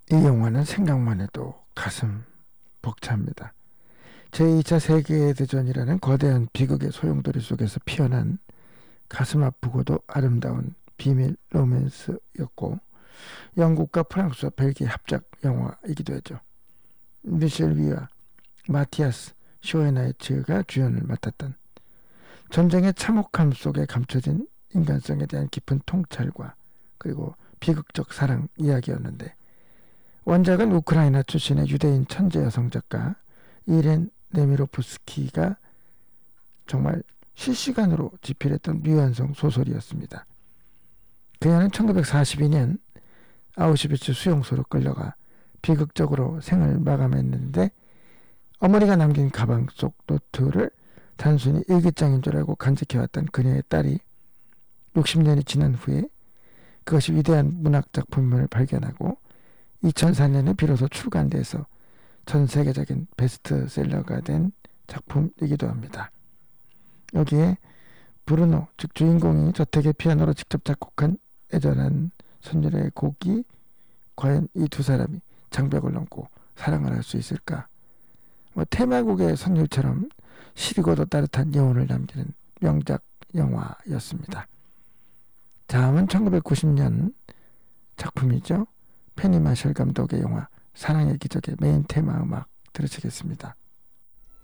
이 영화는 생각만 해도 가슴 벅찹니다. 제2차 세계대전이라는 거대한 비극의 소용돌이 속에서 피어난 가슴 아프고도 아름다운 비밀 로맨스였고, 영국과 프랑스와 벨기에 합작 영화이기도 했죠. 미셸 위와 마티아스 쇼에나이츠가 주연을 맡았던, 전쟁의 참혹함 속에 감춰진 인간성에 대한 깊은 통찰과 그리고 비극적 사랑 이야기였는데, 원작은 우크라이나 출신의 유대인 천재 여성 작가 이렌 네미로프스키가 정말 실시간으로 집필했던 미완성 소설이었습니다. 그녀는 1942년 아우슈비츠 수용소로 끌려가 비극적으로 생을 마감했는데, 어머니가 남긴 가방 속 노트를 단순히 일기장인 줄 알고 간직해왔던 그녀의 딸이 60년이 지난 후에 그것이 위대한 문학작품을 발견하고 2004년에 비로소 출간돼서 전 세계적인 베스트셀러가 된 작품이기도 합니다. 여기에 브루노, 즉 주인공이 저택에 피아노로 직접 작곡한 애절한 선율의 곡이 과연 이 두 사람이 장벽을 넘고 사랑을 할 수 있을까? 테마곡의 선율처럼 시리고도 따뜻한 여운을 남기는 명작 영화였습니다. 다음은 1990년 작품이죠. 페니 마셜 감독의 영화 사랑의 기적의 메인 테마 음악 들으시겠습니다.